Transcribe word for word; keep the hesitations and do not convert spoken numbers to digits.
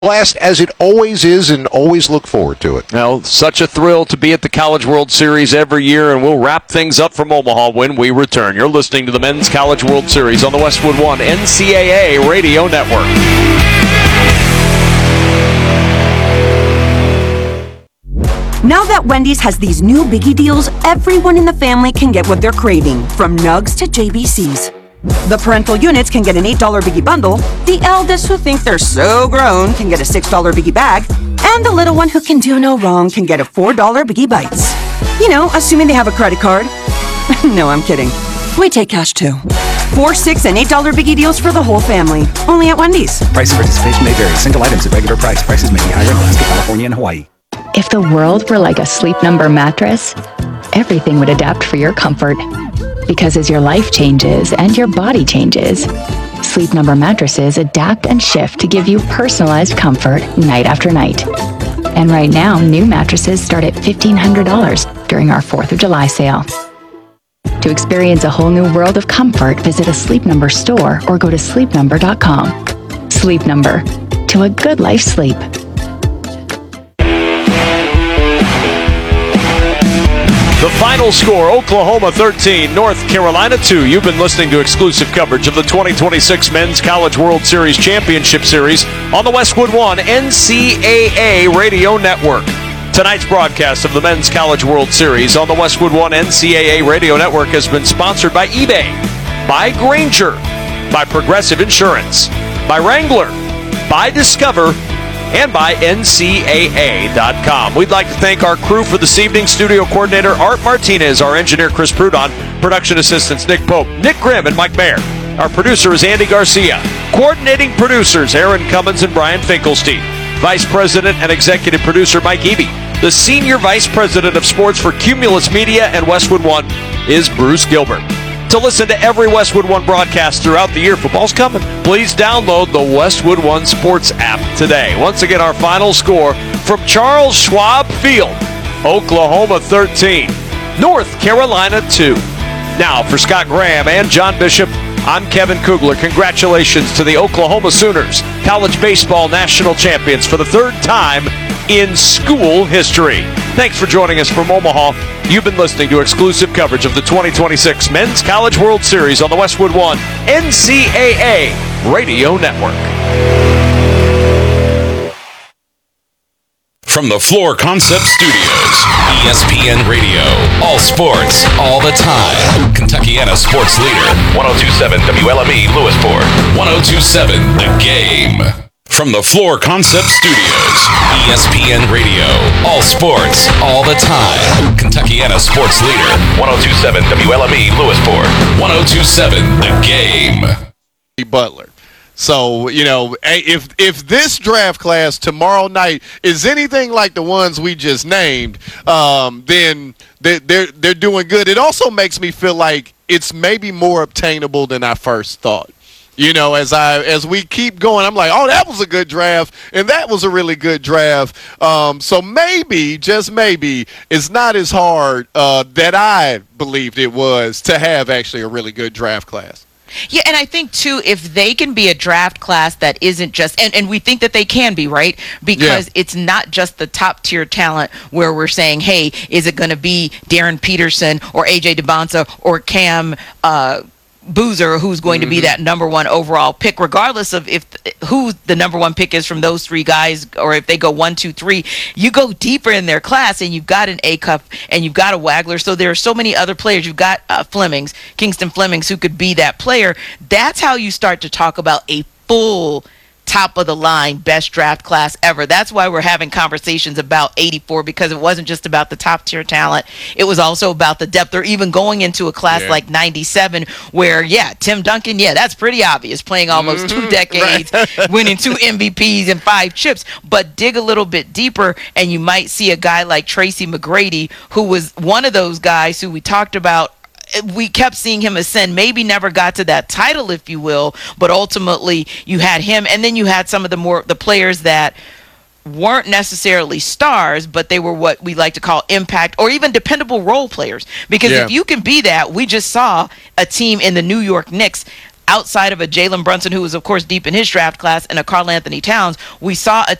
Blast as it always is, and always look forward to it. Well, such a thrill to be at the College World Series every year, and we'll wrap things up from Omaha when we return. You're listening to the Men's College World Series on the Westwood One N C double A Radio Network. Now that Wendy's has these new biggie deals, everyone in the family can get what they're craving, from nugs to J B Cs. The parental units can get an eight dollar biggie bundle, the eldest who think they're so grown can get a six dollar biggie bag, and the little one who can do no wrong can get a four dollar biggie bites. You know, assuming they have a credit card. No, I'm kidding. We take cash too. Four, six, and eight dollar biggie deals for the whole family. Only at Wendy's. Price and participation may vary. Single items at regular price. Prices may be higher in Alaska, California, and Hawaii. If the world were like a Sleep Number mattress, everything would adapt for your comfort. Because as your life changes and your body changes, Sleep Number mattresses adapt and shift to give you personalized comfort night after night. And right now, new mattresses start at fifteen hundred dollars during our fourth of July sale. To experience a whole new world of comfort, visit a Sleep Number store or go to sleep number dot com. Sleep Number. To a good life sleep. The final score, Oklahoma thirteen, North Carolina two. You've been listening to exclusive coverage of the twenty twenty-six Men's College World Series Championship Series on the Westwood One N C double A Radio Network. Tonight's broadcast of the Men's College World Series on the Westwood One N C double A Radio Network has been sponsored by eBay, by Granger, by Progressive Insurance, by Wrangler, by Discover, and by N C double A dot com. We'd like to thank our crew for this evening. Studio coordinator Art Martinez, our engineer Chris Prudon, production assistants Nick Pope, Nick Grimm, and Mike Mayer. Our producer is Andy Garcia. Coordinating producers Aaron Cummins and Brian Finkelstein. Vice President and Executive Producer Mike Eby. The Senior Vice President of Sports for Cumulus Media and Westwood One is Bruce Gilbert. To listen to every Westwood One broadcast throughout the year, football's coming, please download the Westwood One Sports app today. Once again, our final score from Charles Schwab Field, Oklahoma thirteen, North Carolina two. Now, for Scott Graham and John Bishop, I'm Kevin Kugler. Congratulations to the Oklahoma Sooners, college baseball national champions for the third time in school history. Thanks for joining us from Omaha. You've been listening to exclusive coverage of the twenty twenty-six Men's College World Series on the Westwood One N C double A Radio Network. From the Floor Concept Studios, E S P N Radio, all sports, all the time. Kentuckiana sports leader, one oh two point seven W L M E Lewisport, one oh two point seven The Game. From the Floor Concept Studios, E S P N Radio, all sports, all the time. Kentuckiana sports leader, one oh two point seven W L M E Lewisport, one oh two point seven The Game. Butler. So, you know, if if this draft class tomorrow night is anything like the ones we just named, um, then they're, they're, they're doing good. It also makes me feel like it's maybe more obtainable than I first thought. You know, as I as we keep going, I'm like, oh, that was a good draft, and that was a really good draft. Um, so maybe, just maybe, it's not as hard uh, that I believed it was to have actually a really good draft class. Yeah, and I think, too, if they can be a draft class that isn't just, and, and we think that they can be, right? Because yeah. It's not just the top-tier talent where we're saying, hey, is it going to be Darren Peterson or A J DeBonsa or Cam uh Boozer, who's going mm-hmm. to be that number one overall pick, regardless of if who the number one pick is from those three guys, or if they go one, two, three, you go deeper in their class, and you've got an A-Cup, and you've got a Wagler, so there are so many other players. You've got uh, Flemings, Kingston Flemings, who could be that player. That's how you start to talk about a full top of the line best draft class ever. That's why we're having conversations about eighty-four, because it wasn't just about the top tier talent. It was also about the depth, or even going into a class yeah. like ninety-seven where, yeah, Tim Duncan, yeah, that's pretty obvious, playing almost mm-hmm. two decades, right. winning two M V Ps and five chips. But dig a little bit deeper and you might see a guy like Tracy McGrady, who was one of those guys who we talked about. We kept seeing him ascend, maybe never got to that title, if you will, but ultimately you had him, and then you had some of the more the players that weren't necessarily stars, but they were what we like to call impact or even dependable role players. Because yeah. if you can be that, we just saw a team in the New York Knicks outside of a Jalen Brunson, who was, of course, deep in his draft class, and a Karl Anthony Towns, we saw a